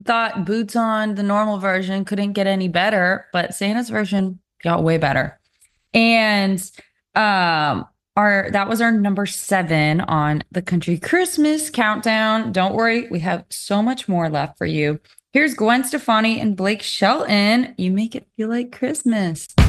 thought Boots on the normal version couldn't get any better, but Santa's version got way better. And our that was our number 7 on the country Christmas countdown. Don't worry, we have so much more left for you. Here's Gwen Stefani and Blake Shelton. You make it feel like Christmas.